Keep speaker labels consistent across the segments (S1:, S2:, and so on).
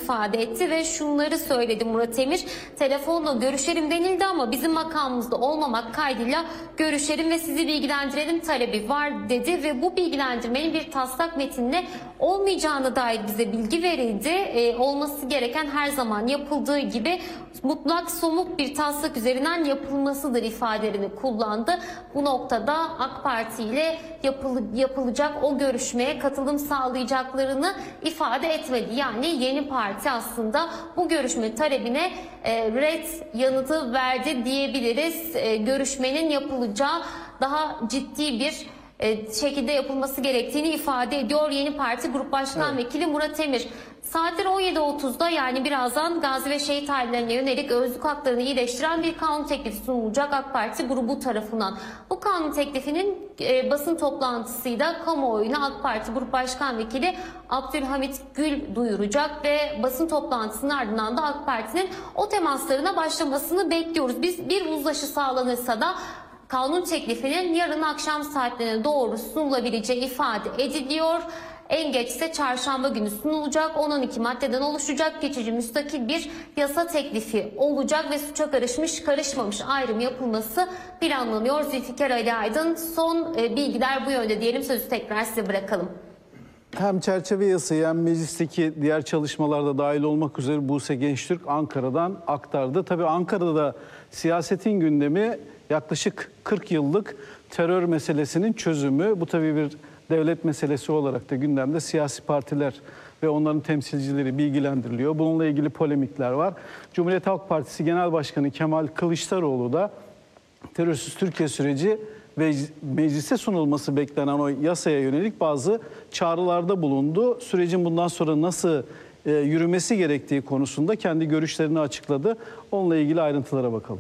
S1: ifade etti ve şunları söyledi Murat Emir. Telefonla görüşelim denildi ama bizim makamımızda olmamak kaydıyla görüşelim ve sizi bilgilendirelim talebi var dedi ve bu bilgilendirmenin bir taslak metinle olmayacağına dair bize bilgi verildi. Olması gereken her zaman yapıldığı gibi mutlak somut bir taslak üzerinden yapılmasıdır ifadelerini kullandı. Bu noktada AK Parti ile yapılacak o görüşmeye katılım sağlayacaklarını ifade etmedi. Yani Yeni Parti aslında bu görüşme talebine red yanıtı verdi diyebiliriz. Görüşmenin yapılacağı daha ciddi bir şekilde yapılması gerektiğini ifade ediyor Yeni Parti Grup Başkan Vekili Murat Emir. Saatler 17.30'da yani birazdan gazi ve şehit ailelerine yönelik özlük haklarını iyileştiren bir kanun teklifi sunulacak AK Parti grubu tarafından. Bu kanun teklifinin basın toplantısıyla kamuoyuna AK Parti Grup Başkan Vekili Abdülhamit Gül duyuracak ve basın toplantısının ardından da AK Parti'nin o temaslarına başlamasını bekliyoruz. Biz bir uzlaşı sağlanırsa da kanun teklifinin yarın akşam saatlerine doğru sunulabileceği ifade ediliyor. En geçse çarşamba günü sunulacak. 10-12 maddeden oluşacak geçici müstakil bir yasa teklifi olacak ve suça karışmış karışmamış ayrım yapılması planlanıyor. Zülfikar Ali Aydın, son bilgiler bu yönde diyelim, sözü tekrar size bırakalım.
S2: Hem çerçeve yasayı hem meclisteki diğer çalışmalarda dahil olmak üzere Buse Gençtürk Ankara'dan aktardı. Tabii Ankara'da siyasetin gündemi yaklaşık 40 yıllık terör meselesinin çözümü. Bu tabii bir devlet meselesi olarak da gündemde, siyasi partiler ve onların temsilcileri bilgilendiriliyor. Bununla ilgili polemikler var. Cumhuriyet Halk Partisi Genel Başkanı Kemal Kılıçdaroğlu da terörsüz Türkiye süreci ve meclise sunulması beklenen o yasaya yönelik bazı çağrılarda bulundu. Sürecin bundan sonra nasıl yürümesi gerektiği konusunda kendi görüşlerini açıkladı. Onunla ilgili ayrıntılara bakalım.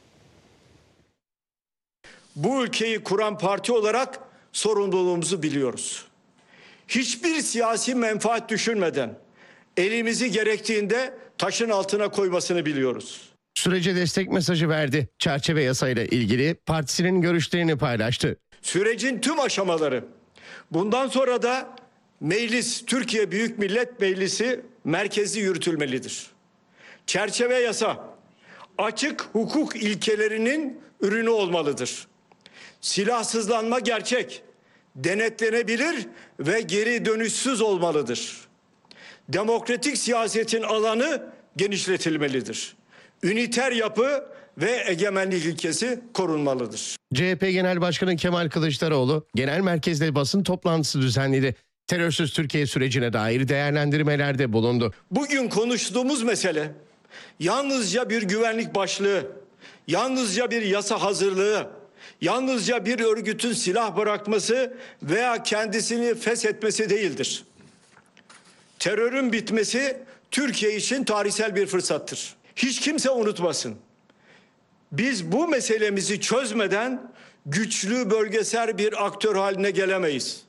S3: Bu ülkeyi kuran parti olarak sorumluluğumuzu biliyoruz. Hiçbir siyasi menfaat düşünmeden elimizi gerektiğinde taşın altına koymasını biliyoruz.
S4: Sürece destek mesajı verdi. Çerçeve yasayla ilgili partisinin görüşlerini paylaştı.
S3: Sürecin tüm aşamaları, bundan sonra da meclis, Türkiye Büyük Millet Meclisi merkezi yürütülmelidir. Çerçeve yasa, açık hukuk ilkelerinin ürünü olmalıdır. Silahsızlanma gerçek, denetlenebilir ve geri dönüşsüz olmalıdır. Demokratik siyasetin alanı genişletilmelidir. Üniter yapı ve egemenlik ilkesi korunmalıdır.
S4: CHP Genel Başkanı Kemal Kılıçdaroğlu genel merkezde basın toplantısı düzenledi. Terörsüz Türkiye sürecine dair değerlendirmelerde bulundu.
S3: Bugün konuştuğumuz mesele yalnızca bir güvenlik başlığı, yalnızca bir yasa hazırlığı, yalnızca bir örgütün silah bırakması veya kendisini feshetmesi değildir. Terörün bitmesi Türkiye için tarihsel bir fırsattır. Hiç kimse unutmasın. Biz bu meselemizi çözmeden güçlü bölgesel bir aktör haline gelemeyiz.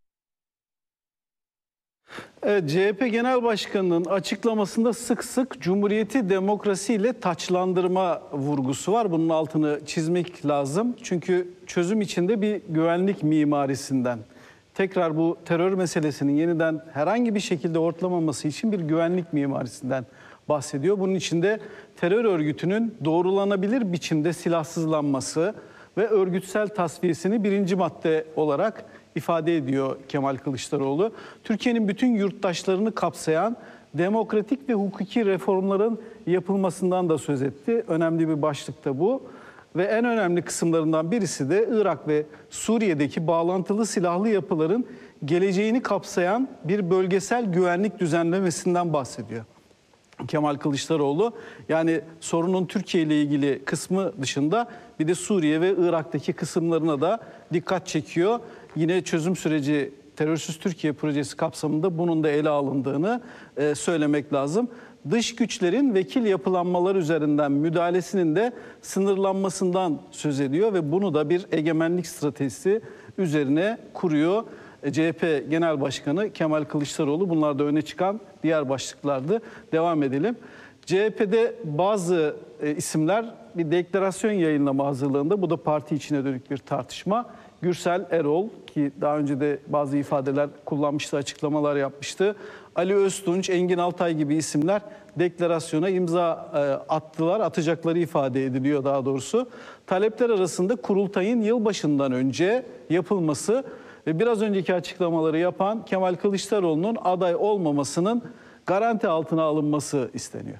S2: Evet, CHP Genel Başkanı'nın açıklamasında sık sık Cumhuriyeti demokrasiyle taçlandırma vurgusu var. Bunun altını çizmek lazım. Çünkü çözüm içinde bir güvenlik mimarisinden, tekrar bu terör meselesinin yeniden herhangi bir şekilde ortlamaması için bir güvenlik mimarisinden bahsediyor. Bunun içinde terör örgütünün doğrulanabilir biçimde silahsızlanması ve örgütsel tasfiyesini birinci madde olarak ifade ediyor Kemal Kılıçdaroğlu. Türkiye'nin bütün yurttaşlarını kapsayan demokratik ve hukuki reformların yapılmasından da söz etti. Önemli bir başlık da bu. Ve en önemli kısımlarından birisi de Irak ve Suriye'deki bağlantılı silahlı yapıların geleceğini kapsayan bir bölgesel güvenlik düzenlemesinden bahsediyor Kemal Kılıçdaroğlu. Yani sorunun Türkiye ile ilgili kısmı dışında bir de Suriye ve Irak'taki kısımlarına da dikkat çekiyor. Yine çözüm süreci terörsüz Türkiye projesi kapsamında bunun da ele alındığını söylemek lazım. Dış güçlerin vekil yapılanmalar üzerinden müdahalesinin de sınırlanmasından söz ediyor ve bunu da bir egemenlik stratejisi üzerine kuruyor. CHP Genel Başkanı Kemal Kılıçdaroğlu. Bunlar da öne çıkan diğer başlıklardı. Devam edelim. CHP'de bazı isimler bir deklarasyon yayınlama hazırlığında. Bu da parti içine dönük bir tartışma. Gürsel Erol, ki daha önce de bazı ifadeler kullanmıştı, açıklamalar yapmıştı. Ali Öztunç, Engin Altay gibi isimler deklarasyona imza atacakları ifade ediliyor daha doğrusu. Talepler arasında kurultayın yılbaşından önce yapılması ve biraz önceki açıklamaları yapan Kemal Kılıçdaroğlu'nun aday olmamasının garanti altına alınması isteniyor.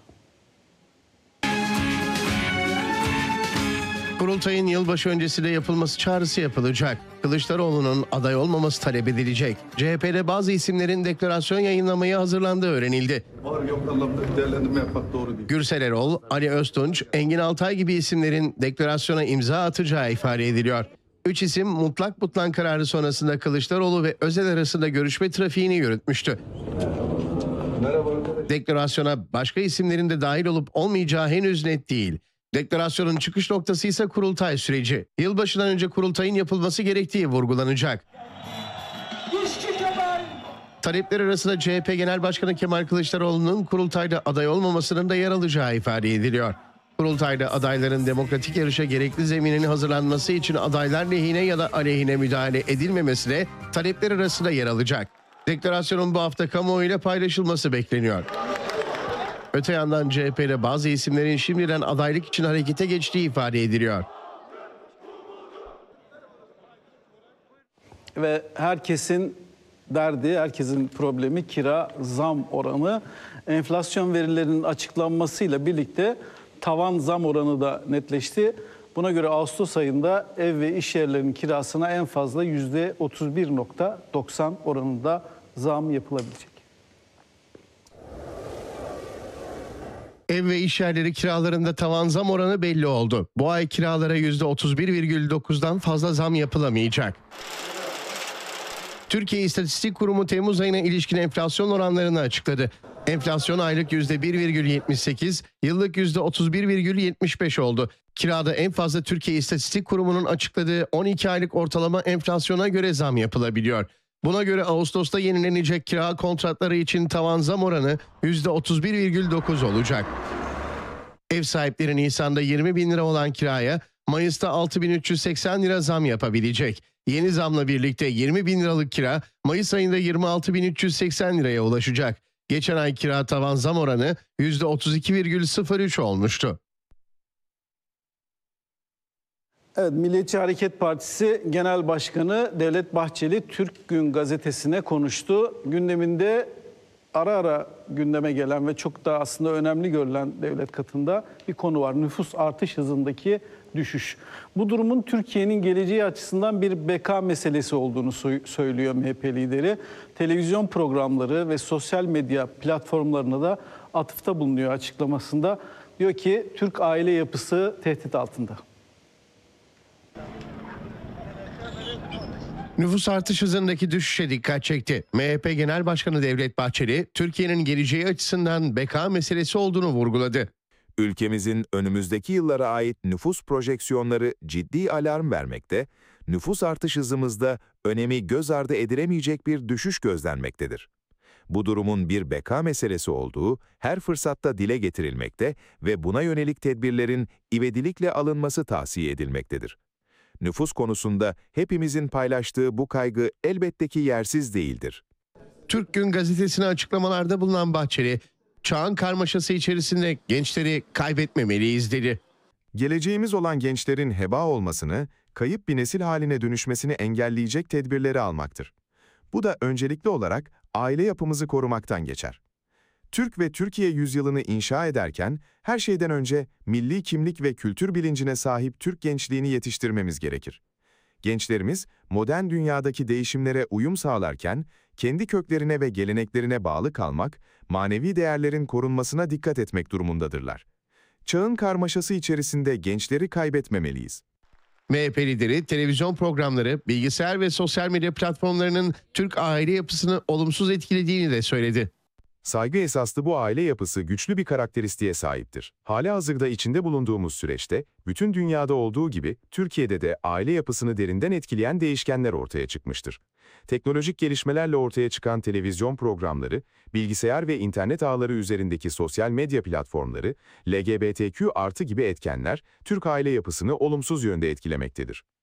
S4: Kurultayın yılbaşı öncesinde yapılması çağrısı yapılacak. Kılıçdaroğlu'nun aday olmaması talep edilecek. CHP'de bazı isimlerin deklarasyon yayınlamaya hazırlandığı öğrenildi.
S5: Var yok anlamda değerlendirme yapmak doğru değil.
S4: Gürsel Erol, Ali Öztunç, Engin Altay gibi isimlerin deklarasyona imza atacağı ifade ediliyor. 3 isim mutlak butlan kararı sonrasında Kılıçdaroğlu ve Özel arasında görüşme trafiğini yürütmüştü.
S5: Merhaba arkadaşlar.
S4: Deklarasyona başka isimlerin de dahil olup olmayacağı henüz net değil. Deklarasyonun çıkış noktası ise kurultay süreci. Yılbaşından önce kurultayın yapılması gerektiği vurgulanacak. Talepler arasında CHP Genel Başkanı Kemal Kılıçdaroğlu'nun kurultayda aday olmamasının da yer alacağı ifade ediliyor. Kurultayda adayların demokratik yarışa gerekli zeminin hazırlanması için adaylar lehine ya da aleyhine müdahale edilmemesi de talepler arasında yer alacak. Deklarasyonun bu hafta kamuoyuyla paylaşılması bekleniyor. Öte yandan CHP'de bazı isimlerin şimdiden adaylık için harekete geçtiği ifade ediliyor.
S2: Ve herkesin derdi, herkesin problemi kira zam oranı. Enflasyon verilerinin açıklanmasıyla birlikte tavan zam oranı da netleşti. Buna göre Ağustos ayında ev ve iş yerlerinin kirasına en fazla %31.90 oranında zam yapılabilecek.
S4: Ev ve iş yerleri kiralarında tavan zam oranı belli oldu. Bu ay kiralara %31,9'dan fazla zam yapılamayacak. Türkiye İstatistik Kurumu Temmuz ayına ilişkin enflasyon oranlarını açıkladı. Enflasyon aylık %1,78, yıllık %31,75 oldu. Kirada en fazla Türkiye İstatistik Kurumu'nun açıkladığı 12 aylık ortalama enflasyona göre zam yapılabiliyor. Buna göre Ağustos'ta yenilenecek kira kontratları için tavan zam oranı %31,9 olacak. Ev sahipleri Nisan'da 20 bin lira olan kiraya Mayıs'ta 6.380 lira zam yapabilecek. Yeni zamla birlikte 20 bin liralık kira Mayıs ayında 26.380 liraya ulaşacak. Geçen ay kira tavan zam oranı %32,03 olmuştu.
S2: Evet, Milliyetçi Hareket Partisi Genel Başkanı Devlet Bahçeli Türk Gün gazetesine konuştu. Gündeminde ara ara gündeme gelen ve çok da aslında önemli görülen devlet katında bir konu var. Nüfus artış hızındaki düşüş. Bu durumun Türkiye'nin geleceği açısından bir beka meselesi olduğunu söylüyor MHP lideri. Televizyon programları ve sosyal medya platformlarına da atıfta bulunuyor açıklamasında. Diyor ki Türk aile yapısı tehdit altında.
S4: Nüfus artış hızındaki düşüşe dikkat çekti. MHP Genel Başkanı Devlet Bahçeli, Türkiye'nin geleceği açısından beka meselesi olduğunu vurguladı.
S6: Ülkemizin önümüzdeki yıllara ait nüfus projeksiyonları ciddi alarm vermekte, nüfus artış hızımızda önemi göz ardı edilemeyecek bir düşüş gözlenmektedir. Bu durumun bir beka meselesi olduğu her fırsatta dile getirilmekte ve buna yönelik tedbirlerin ivedilikle alınması tavsiye edilmektedir. Nüfus konusunda hepimizin paylaştığı bu kaygı elbette ki yersiz değildir.
S4: Türk Gün gazetesine açıklamalarda bulunan Bahçeli, çağın karmaşası içerisinde gençleri kaybetmemeliyiz dedi.
S6: Geleceğimiz olan gençlerin heba olmasını, kayıp bir nesil haline dönüşmesini engelleyecek tedbirleri almaktır. Bu da öncelikli olarak aile yapımızı korumaktan geçer. Türk ve Türkiye yüzyılını inşa ederken her şeyden önce milli kimlik ve kültür bilincine sahip Türk gençliğini yetiştirmemiz gerekir. Gençlerimiz modern dünyadaki değişimlere uyum sağlarken kendi köklerine ve geleneklerine bağlı kalmak, manevi değerlerin korunmasına dikkat etmek durumundadırlar. Çağın karmaşası içerisinde gençleri kaybetmemeliyiz.
S4: MHP lideri televizyon programları, bilgisayar ve sosyal medya platformlarının Türk aile yapısını olumsuz etkilediğini de söyledi.
S6: Saygı esaslı bu aile yapısı güçlü bir karakteristiğe sahiptir. Halihazırda içinde bulunduğumuz süreçte, bütün dünyada olduğu gibi Türkiye'de de aile yapısını derinden etkileyen değişkenler ortaya çıkmıştır. Teknolojik gelişmelerle ortaya çıkan televizyon programları, bilgisayar ve internet ağları üzerindeki sosyal medya platformları, LGBTQ+ gibi etkenler, Türk aile yapısını olumsuz yönde etkilemektedir.